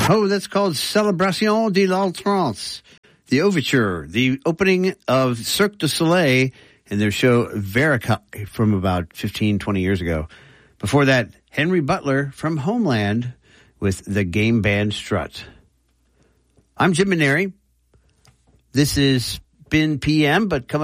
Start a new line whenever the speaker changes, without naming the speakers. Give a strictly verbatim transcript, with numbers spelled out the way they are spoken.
Oh, that's called Célébration de l'Entrance, the overture, the opening of Cirque du Soleil and their show Verica from about fifteen, twenty years ago. Before that, Henry Butler from Homeland with the game band Strut. I'm Jim Maneri. This has been P M, but coming